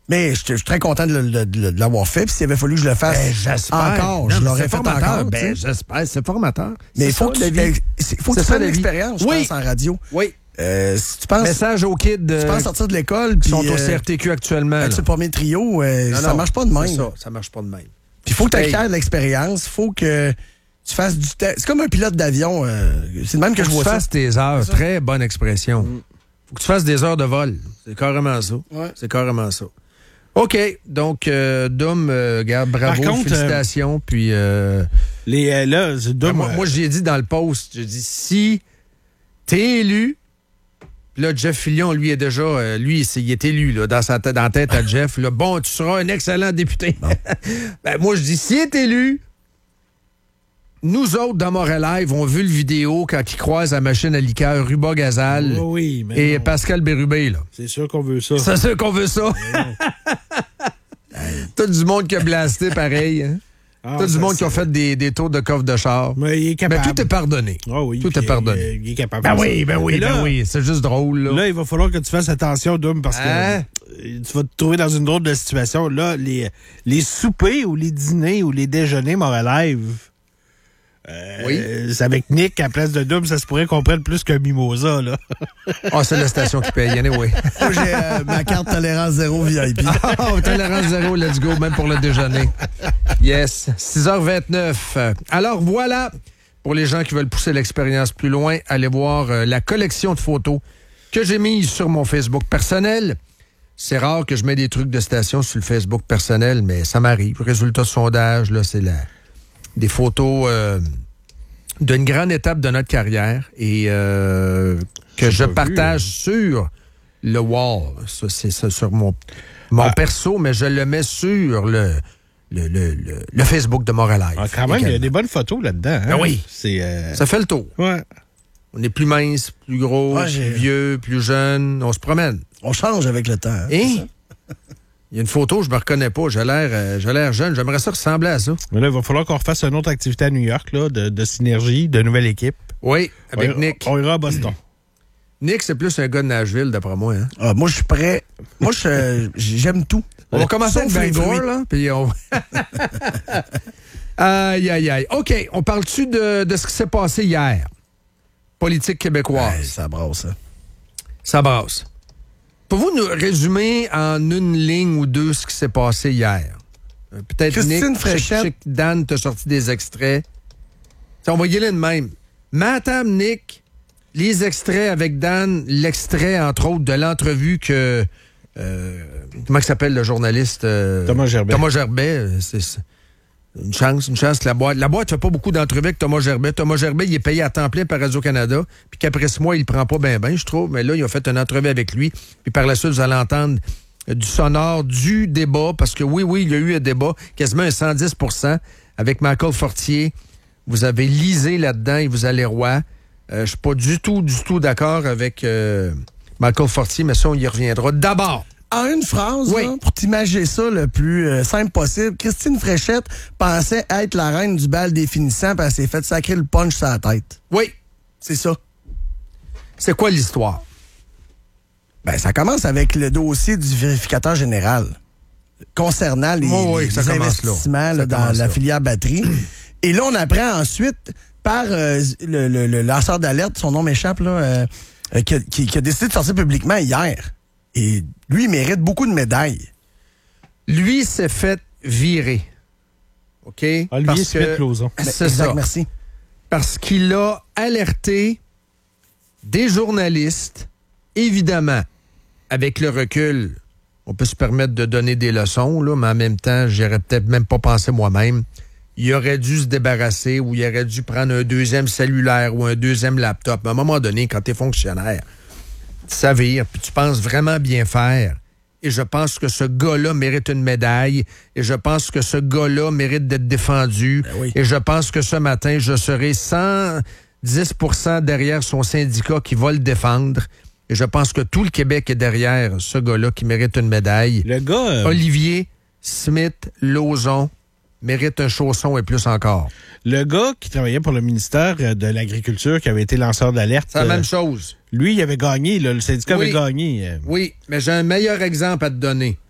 Mais je suis très content de l'avoir fait. Puis s'il avait fallu que je le fasse encore, je l'aurais fait encore. J'espère, c'est formateur. Mais il faut que tu fasses l'expérience, je pense, en radio. Oui. Si tu penses, message aux kids tu penses sortir de l'école, qui sont au CRTQ actuellement. Avec ce premier trio, ça marche pas de même. Ça marche pas de même. Puis il faut que tu acquières de l'expérience. Il faut que tu fasses du temps. C'est comme un pilote d'avion. C'est le même que je vois ça. Tu fasses tes heures. Très bonne expression. Faut que tu fasses des heures de vol. C'est carrément ça. Ouais. C'est carrément ça. OK. Donc, Dom, bravo, Par contre, félicitations. Puis, Dom, moi, j'ai dit dans le post, j'ai dit, si t'es élu, là, Jeff Fillion, lui, est déjà, il est élu, là, dans la tête à Jeff. Là, bon, tu seras un excellent député. Bon. Ben, moi, je dis, s'il est élu, nous autres, dans Montréal Live, on vu le vidéo quand il croise la machine à liqueur Ruba Gazal et Pascal Bérubé, là. C'est sûr qu'on veut ça. C'est sûr qu'on veut ça. Tout du monde qui a blasté pareil, hein? Tout du monde qui a fait des tours de coffre de char. Mais il est capable. Mais tout est pardonné. Oui, tout est pardonné. Il est capable. Ben oui. C'est juste drôle, là. Là, il va falloir que tu fasses attention, Dom, parce que tu vas te trouver dans une drôle de situation. Là, les soupers ou les dîners ou les déjeuners Montréal Live, c'est avec Nick à place de Dom, ça se pourrait qu'on prenne plus qu'un mimosa, là. C'est la station qui paye, anyway. Moi, j'ai ma carte tolérance zéro VIP. Tolérance zéro, let's go, même pour le déjeuner. Yes, 6h29. Alors voilà, pour les gens qui veulent pousser l'expérience plus loin, allez voir la collection de photos que j'ai mise sur mon Facebook personnel. C'est rare que je mets des trucs de station sur le Facebook personnel, mais ça m'arrive. Résultat de sondage, là, c'est des photos d'une grande étape de notre carrière et que je partage sur le wall. Ça, c'est ça sur mon perso, mais je le mets sur le Facebook de Montréal Live. Quand même, il y a des bonnes photos là-dedans. Hein? Ben oui. Ça fait le tour. Ouais. On est plus mince, plus gros, plus vieux, plus jeune. On se promène. On change avec le temps. Hein, il y a une photo, je me reconnais pas. J'ai l'air jeune. J'aimerais ça ressembler à ça. Mais là, il va falloir qu'on refasse une autre activité à New York, là, de synergie, de nouvelle équipe. Oui, avec Nick. On ira à Boston. Nick, c'est plus un gars de Nashville, d'après moi. Hein? Moi, je suis prêt. Moi, j'aime tout. On va commencer avec Bangor, là. Puis on... Aïe. OK, on parle-tu de ce qui s'est passé hier? Politique québécoise. Ça brasse, hein? Ça brasse. Pouvez-vous nous résumer en une ligne ou deux ce qui s'est passé hier? Peut-être Christine Nick, Fréchette. Dan t'a sorti des extraits. On va y aller de même. Madame Nick, les extraits avec Dan, l'extrait, entre autres, de l'entrevue que... comment il s'appelle le journaliste? Thomas Gerbet. Thomas Gerbet, c'est une chance que la boîte ne fait pas beaucoup d'entrevues avec Thomas Gerbet. Thomas Gerbet, il est payé à temps plein par Radio-Canada, puis qu'après 6 mois, il ne prend pas bien, je trouve. Mais là, il a fait une entrevue avec lui, puis par la suite, vous allez entendre du sonore, du débat, parce que oui, il y a eu un débat, quasiment un 110 % avec Michael Fortier. Vous avez lisé là-dedans et vous allez roi. Je suis pas du tout d'accord avec Michael Fortier, mais ça, on y reviendra. D'abord, en une phrase, là, pour t'imaginer ça le plus simple possible, Christine Fréchette pensait être la reine du bal des finissants parce qu'elle s'est fait sacrer le punch sur la tête. Oui. C'est ça. C'est quoi l'histoire? Ben, ça commence avec le dossier du vérificateur général concernant les investissements dans la filière batterie. Et là, on apprend ensuite par le lanceur d'alerte, son nom m'échappe, là, qui a décidé de sortir publiquement hier. Et lui, il mérite beaucoup de médailles. Lui s'est fait virer. OK? Olivier Smith-Lauzon. C'est ça. Merci. Parce qu'il a alerté des journalistes, évidemment, avec le recul, on peut se permettre de donner des leçons, là, mais en même temps, j'aurais peut-être même pas pensé moi-même. Il aurait dû se débarrasser ou il aurait dû prendre un deuxième cellulaire ou un deuxième laptop. Mais à un moment donné, quand tu es fonctionnaire, tu savires, puis tu penses vraiment bien faire. Et je pense que ce gars-là mérite une médaille. Et je pense que ce gars-là mérite d'être défendu. Ben oui. Et je pense que ce matin, je serai 110% derrière son syndicat qui va le défendre. Et je pense que tout le Québec est derrière ce gars-là qui mérite une médaille. Le gars... Olivier Smith-Lauzon mérite un chausson et plus encore. Le gars qui travaillait pour le ministère de l'Agriculture, qui avait été lanceur d'alerte... C'est la même chose. Lui, il avait gagné, là, le syndicat avait gagné. Oui, mais j'ai un meilleur exemple à te donner.